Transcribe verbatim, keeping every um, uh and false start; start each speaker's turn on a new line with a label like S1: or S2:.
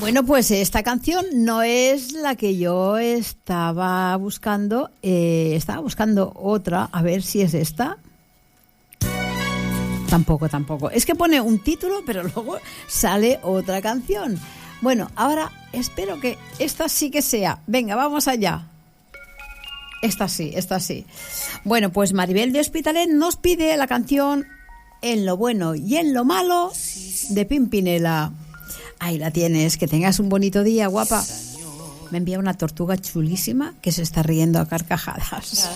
S1: Bueno, pues esta canción no es la que yo estaba buscando. Eh, estaba buscando otra, a ver si es esta. Tampoco, tampoco. Es que pone un título, pero luego sale otra canción. Bueno, ahora espero que esta sí que sea. Venga, vamos allá. Esta sí, esta sí. Bueno, pues Maribel de Hospitalet nos pide la canción En lo bueno y en lo malo de Pimpinela. Ahí la tienes, que tengas un bonito día, guapa. Me envía una tortuga chulísima que se está riendo a carcajadas.